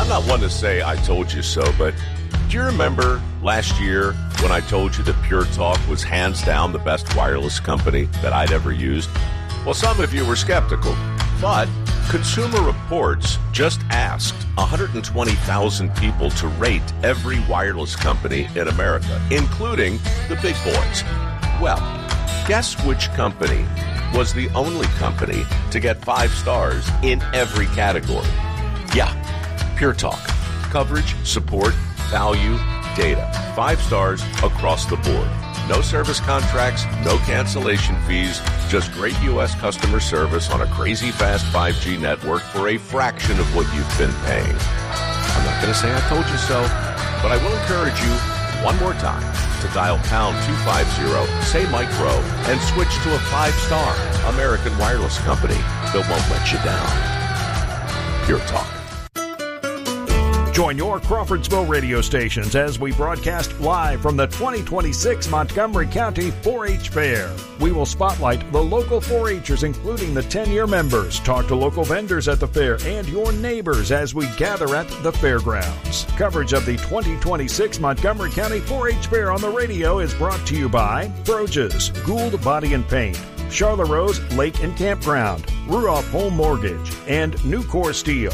I'm not one to say I told you so, but do you remember last year when I told you that Pure Talk was hands down the best wireless company that I'd ever used? Well, some of you were skeptical, but Consumer Reports just asked 120,000 people to rate every wireless company in America, including the big boys. Well, guess which company was the only company to get 5 stars in every category? Yeah, Pure Talk. Coverage, support, value, data. 5 stars across the board. No service contracts, no cancellation fees, just great U.S. customer service on a crazy fast 5G network for a fraction of what you've been paying. I'm not going to say I told you so, but I will encourage you one more time to dial pound 250, say micro, and switch to a 5-star American wireless company that won't let you down. Pure Talk. Join your Crawfordsville radio stations as we broadcast live from the 2026 Montgomery County 4-H Fair. We will spotlight the local 4-Hers, including the 10-year members, talk to local vendors at the fair, and your neighbors as we gather at the fairgrounds. Coverage of the 2026 Montgomery County 4-H Fair on the radio is brought to you by Froges, Gould Body and Paint, Charlotte Rose Lake and Campground, Ruoff Home Mortgage, and Nucor Steel.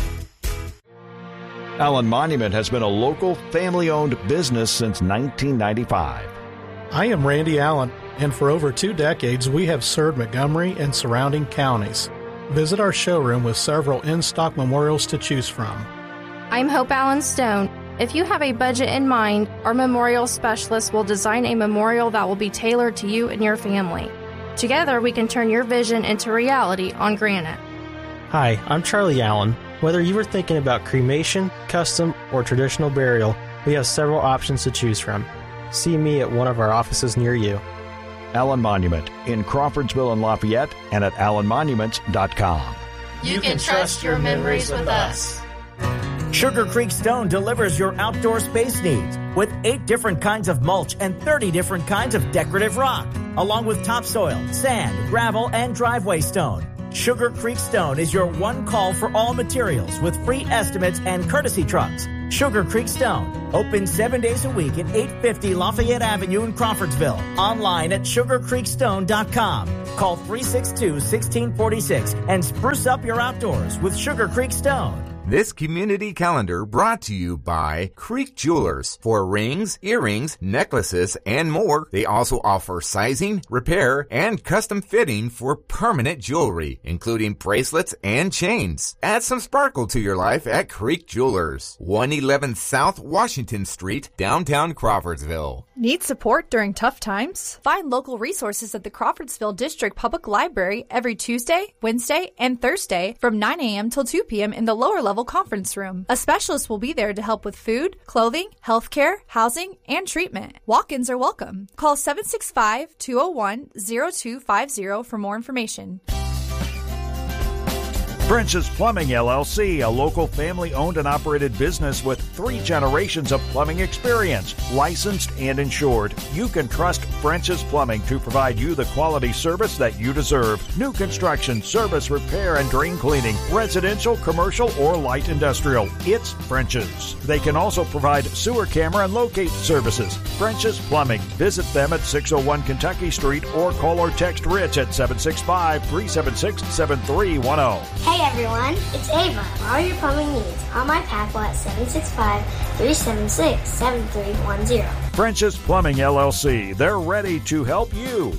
Allen Monument has been a local, family-owned business since 1995. I am Randy Allen, and for over 2 decades, we have served Montgomery and surrounding counties. Visit our showroom with several in-stock memorials to choose from. I'm Hope Allen Stone. If you have a budget in mind, our memorial specialist will design a memorial that will be tailored to you and your family. Together, we can turn your vision into reality on granite. Hi, I'm Charlie Allen. Whether you were thinking about cremation, custom, or traditional burial, we have several options to choose from. See me at one of our offices near you. Allen Monument in Crawfordsville and Lafayette and at allenmonuments.com. You can trust your memories with us. Sugar Creek Stone delivers your outdoor space needs with 8 different kinds of mulch and 30 different kinds of decorative rock, along with topsoil, sand, gravel, and driveway stone. Sugar Creek Stone is your one call for all materials with free estimates and courtesy trucks. Sugar Creek Stone, open 7 days a week at 850 Lafayette Avenue in Crawfordsville. Online at sugarcreekstone.com. Call 362-1646 and spruce up your outdoors with Sugar Creek Stone. This community calendar brought to you by Creek Jewelers. For rings, earrings, necklaces, and more, they also offer sizing, repair, and custom fitting for permanent jewelry, including bracelets and chains. Add some sparkle to your life at Creek Jewelers, 111 South Washington Street, downtown Crawfordsville. Need support during tough times? Find local resources at the Crawfordsville District Public Library every Tuesday, Wednesday, and Thursday from 9 a.m. till 2 p.m. in the lower level conference room. A specialist will be there to help with food, clothing, healthcare, housing, and treatment. Walk-ins are welcome. Call 765-201-0250 for more information. French's Plumbing LLC, a local family-owned and operated business with 3 generations of plumbing experience, licensed and insured. You can trust French's Plumbing to provide you the quality service that you deserve. New construction, service, repair, and drain cleaning, residential, commercial, or light industrial. It's French's. They can also provide sewer camera and locate services. French's Plumbing. Visit them at 601 Kentucky Street or call or text Rich at 765-376-7310. Hey everyone, it's Ava. For all your plumbing needs, call my Pathwell at 765-376-7310. French's Plumbing LLC. They're ready to help you.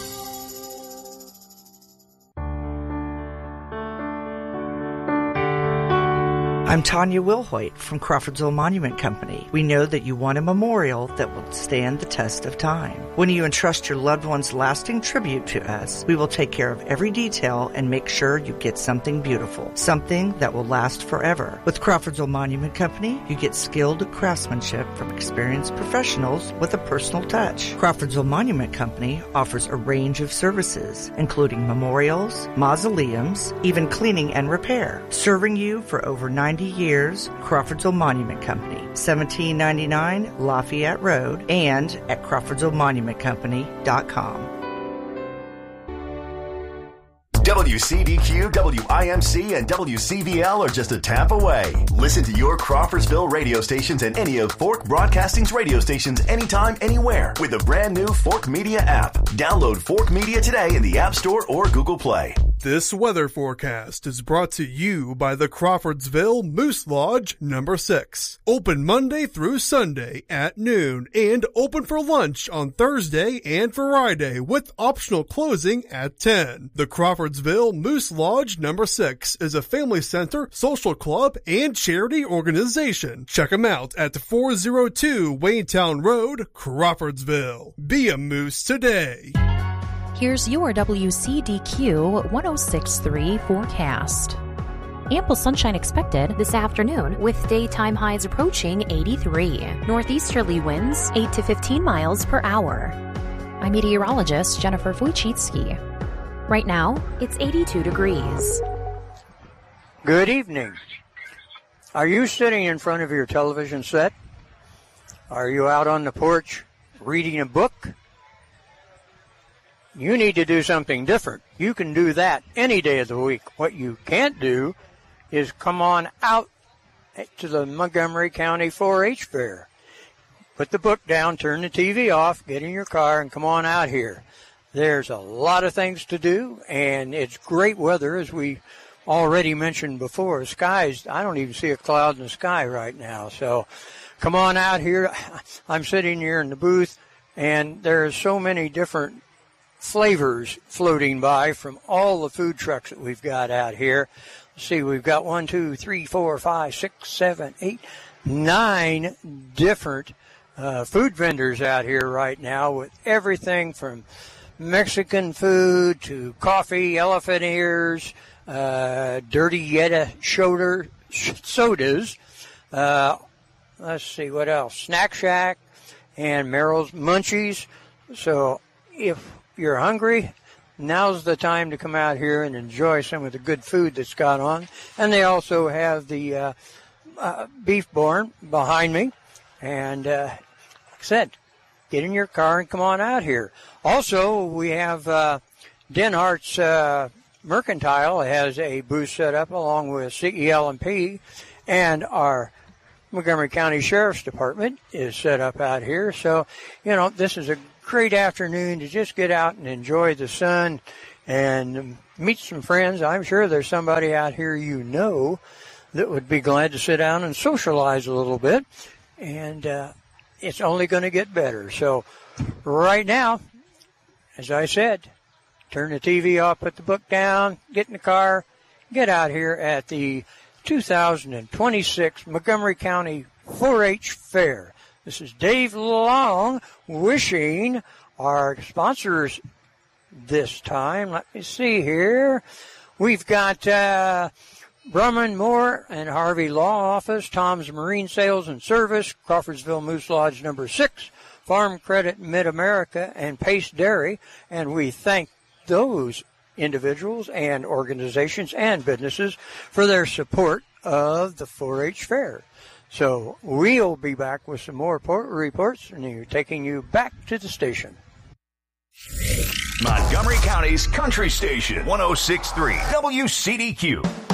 I'm Tanya Wilhoit from Crawfordsville Monument Company. We know that you want a memorial that will stand the test of time. When you entrust your loved one's lasting tribute to us, we will take care of every detail and make sure you get something beautiful, something that will last forever. With Crawfordsville Monument Company, you get skilled craftsmanship from experienced professionals with a personal touch. Crawfordsville Monument Company offers a range of services, including memorials, mausoleums, even cleaning and repair. Serving you for over 90 years, Crawfordsville Monument Company, 1799 Lafayette Road, and at CrawfordsvilleMonumentCompany.com. WCDQ, WIMC, and WCBL are just a tap away. Listen to your Crawfordsville radio stations and any of Fork Broadcasting's radio stations anytime, anywhere with the brand new Fork Media app. Download Fork Media today in the App Store or Google Play. This weather forecast is brought to you by the Crawfordsville Moose Lodge number 6. Open Monday through Sunday at noon and open for lunch on Thursday and Friday with optional closing at 10. The Crawfordsville Moose Lodge number 6 is a family center, social club, and charity organization. Check them out at 402 Waynetown Road, Crawfordsville. Be a moose today. Here's your WCDQ 106.3 forecast. Ample sunshine expected this afternoon with daytime highs approaching 83. Northeasterly winds 8 to 15 miles per hour. I'm meteorologist Jennifer Wojcicki. Right now, it's 82 degrees. Good evening. Are you sitting in front of your television set? Are you out on the porch reading a book? You need to do something different. You can do that any day of the week. What you can't do is come on out to the Montgomery County 4-H Fair. Put the book down, turn the TV off, get in your car, and come on out here. There's a lot of things to do, and it's great weather, as we already mentioned before. Skies, I don't even see a cloud in the sky right now. So come on out here. I'm sitting here in the booth, and there's so many different flavors floating by from all the food trucks that we've got out here. Let's see, we've got 1, 2, 3, 4, 5, 6, 7, 8, 9 different food vendors out here right now with everything from Mexican food to coffee, elephant ears, dirty Yeti sodas. Let's see, what else? Snack Shack and Merrill's Munchies. So if you're hungry, now's the time to come out here and enjoy some of the good food that's got on. And they also have the beef barn behind me. And like I said, get in your car and come on out here. Also, we have Denhart's Mercantile has a booth set up along with CEL&P, and our Montgomery County Sheriff's Department is set up out here. So, you know, this is a great afternoon to just get out and enjoy the sun and meet some friends. I'm sure there's somebody out here you know that would be glad to sit down and socialize a little bit. And it's only going to get better. So right now, as I said, turn the TV off, put the book down, get in the car, get out here at the 2026 Montgomery County 4-H Fair. This is Dave Long wishing our sponsors this time. Let me see here. We've got Brumman Moore and Harvey Law Office, Tom's Marine Sales and Service, Crawfordsville Moose Lodge number 6, Farm Credit Mid-America, and Pace Dairy. And we thank those individuals and organizations and businesses for their support of the 4-H Fair. So we'll be back with some more reports, and we're taking you back to the station. Montgomery County's Country Station, 106.3 WCDQ.